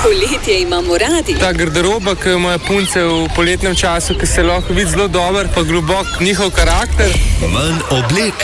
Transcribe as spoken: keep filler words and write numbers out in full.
Poletje imamo radi. Ta garderoba, ki jo imajo punce v poletnem času, ki se lahko vidi zelo dober, pa globok njihov karakter. Manj oblek,